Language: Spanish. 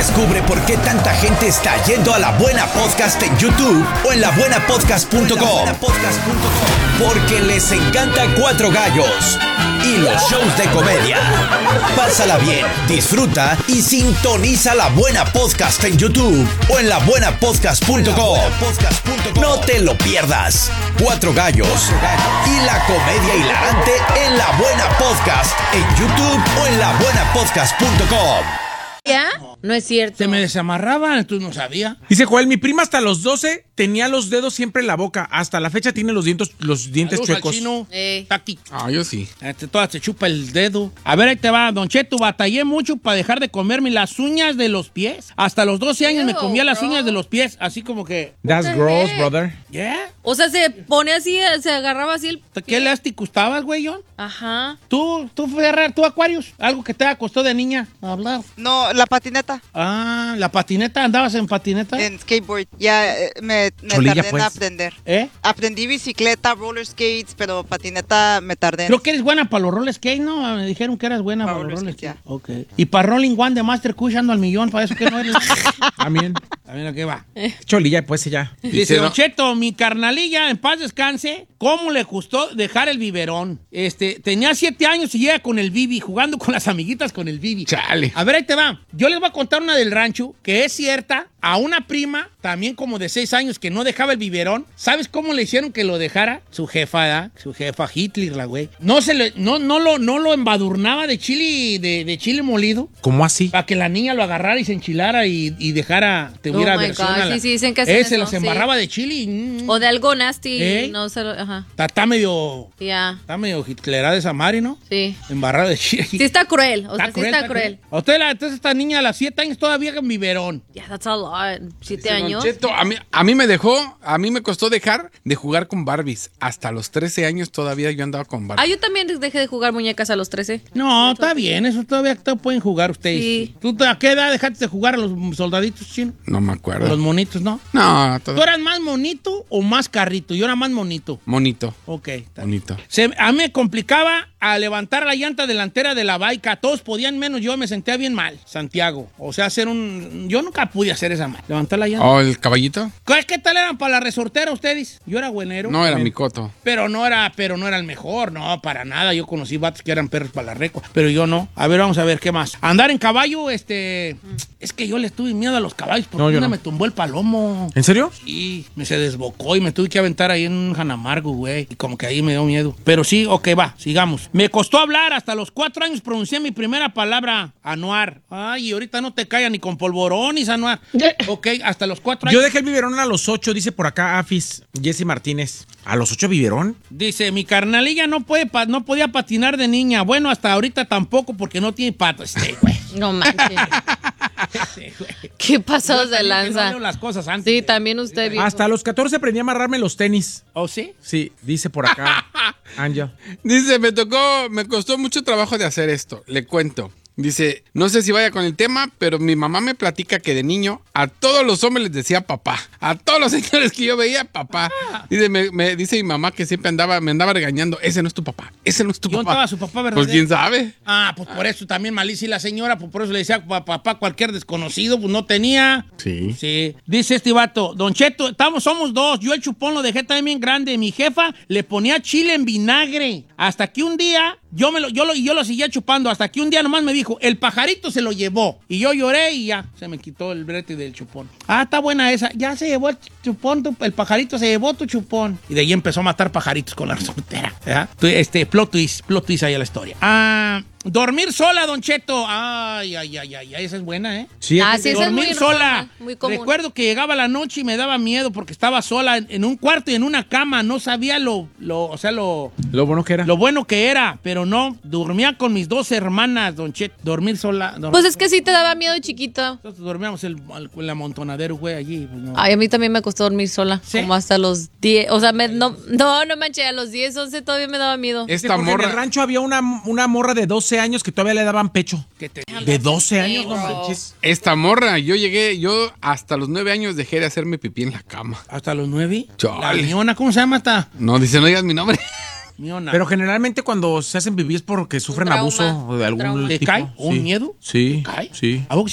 Descubre por qué tanta gente está yendo a La Buena Podcast en YouTube o en labuenapodcast.com. Porque les encanta Cuatro Gallos y los shows de comedia. Pásala bien, disfruta y sintoniza La Buena Podcast en YouTube o en labuenapodcast.com. No te lo pierdas. Cuatro Gallos y la comedia hilarante en La Buena Podcast en YouTube o en labuenapodcast.com. ¿Ya? No es cierto. Se me desamarraban, tú no sabías. Dice Joel, mi prima hasta los 12 tenía los dedos siempre en la boca. Hasta la fecha tiene los dientes chuecos. Taqui. Yo sí. Toda se chupa el dedo. A ver, ahí te va, Don Cheto. Batallé mucho para dejar de comerme las uñas de los pies. Hasta los 12 años me comía las uñas de los pies. Así como que... That's gross, brother. ¿Yeah? O sea, se pone así, se agarraba así el... ¿Qué elástico estabas, güey, John? Ajá. ¿Tú, Ferrer, tú, Aquarius? ¿Algo que te costó de niña hablar? No, la patineta. Ah, ¿la patineta? ¿Andabas en patineta? En skateboard. Ya me Cholilla, tardé pues. en aprender. ¿Eh? Aprendí bicicleta, roller skates, pero patineta me tardé. Creo que eres buena para los roller skate, ¿no? Me dijeron que eras buena para los roller skate. ya. Ok. Y para Rolling One de Master Cush ando al millón, para eso que no eres. También. También, ¿a qué va? Cholilla, pues ya. Dice, Don Cheto, mi carnalilla, en paz descanse, ¿cómo le gustó dejar el biberón? Tenía 7 años y llega con el Bibi, jugando con las amiguitas con el Bibi. Chale. A ver, ahí te va. Yo les voy a contar una del rancho, que es cierta, a una prima, también como de 6 años, que no dejaba el biberón. ¿Sabes cómo le hicieron que lo dejara? Su jefa, ¿verdad? Su jefa, Hitler, la güey. No lo embadurnaba de chile, de chile molido. ¿Cómo así? Para que la niña lo agarrara y se enchilara y dejara, tuviera Oh my aversión God, a la... sí, dicen que hacen Se eso, los embarraba de chile y... O de algo nasty. ¿Eh? No se lo... Ajá. Está medio... Ya. Está medio hitlerada esa Mari, ¿no? Sí. Embarrada de chile. Sí está cruel. O sea, sí está cruel. Entonces esta niña a las 7 años todavía en biberón. Ya, that's a lot. 7 Don años. Cheto, a mí me costó dejar de jugar con Barbies. Hasta los 13 años todavía yo andaba con Barbies. Yo también dejé de jugar muñecas a los 13. No, está bien, eso todavía pueden jugar ustedes. Sí. ¿Tú a qué edad dejaste de jugar a los soldaditos chinos? No me A acuerdo. los monitos, ¿no? No, ¿Tú eras más monito o más carrito? Yo era más monito. Monito. Ok. Está bien. Bonito. A mí me complicaba a levantar la llanta delantera de la baica. Todos podían menos yo, me sentía bien mal, Santiago. O sea, yo nunca pude hacer esa mal. Levantar la llanta. ¿O el caballito? ¿Qué tal eran para la resortera ustedes? Yo era buenero. No, era mi coto. Pero no era el mejor, no, para nada. Yo conocí vatos que eran perros para la recua, pero yo no. A ver, vamos a ver, ¿qué más? Andar en caballo, es que yo le tuve miedo a los caballos porque yo no. me tumbó el palomo. ¿En serio? Y se desbocó y me tuve que aventar ahí en un Janamargo, güey. Y como que ahí me dio miedo. Pero sí, ok, va, sigamos. Me costó hablar, hasta los 4 años pronuncié mi primera palabra, anuar. Ay, y ahorita no te callan ni con polvorón ni anuar. Ok, hasta los 4 años. Yo dejé el biberón a los 8, dice por acá Afis, Jesse Martínez. ¿A los 8 biberón? Dice, mi carnalilla no podía patinar de niña. Bueno, hasta ahorita tampoco porque no tiene patas. Güey. No manches. ¿Qué pasados de lanza? No las cosas antes. Sí, también usted viejo. Hasta los 14 aprendí a amarrarme los tenis. ¿Oh, sí? Sí, dice por acá Angel. Dice, me costó mucho trabajo de hacer esto. Le cuento. Dice, no sé si vaya con el tema, pero mi mamá me platica que de niño a todos los hombres les decía papá. A todos los señores que yo veía, papá. Dice, me dice mi mamá que siempre me andaba regañando. Ese no es tu papá. Ese no es tu ¿Y dónde papá. estaba su papá verdadero? Pues quién sabe. Ah, pues por eso también malicia la señora, pues por eso le decía papá cualquier desconocido, pues no tenía. Sí. Sí. Dice este vato, Don Cheto, somos dos. Yo el chupón lo dejé también bien grande. Mi jefa le ponía chile en vinagre. Hasta que un día, yo lo seguía chupando. Hasta que un día nomás me dijo, el pajarito se lo llevó. Y yo lloré y ya, se me quitó el brete del chupón. Ah, está buena esa. Ya se llevó el chupón, el pajarito se llevó tu chupón. Y de ahí empezó a matar pajaritos con la resortera. Plot twist ahí a la historia. Dormir sola, Don Cheto. Ay, esa es buena, ¿eh? Sí, sí, esa es Dormir muy sola. normal, muy común. Recuerdo que llegaba la noche y me daba miedo porque estaba sola en un cuarto y en una cama. No sabía lo bueno que era. Lo bueno que era, pero no. Dormía con mis 2 hermanas, Don Cheto. Dormir sola. Pues es que sí te daba miedo chiquito. Nosotros dormíamos en el amontonadero, güey, allí. Pues no. Ay, a mí también me costó dormir sola. ¿Sí? Como hasta los 10. O sea, no manché, a los 10, 11 todavía me daba miedo. Porque en el rancho había una morra de 12 años que todavía le daban pecho. De 12 años, no manches. Esta morra, yo hasta los 9 años dejé de hacerme pipí en la cama. ¿Hasta los 9? Chale. La miona, ¿cómo se llama esta? No, dice, no digas mi nombre. Miona. Pero generalmente cuando se hacen pipí es porque sufren trauma, abuso de algún trauma. ¿Te tipo. cae? ¿Un miedo? Sí. ¿Te cae? Sí. ¿A vos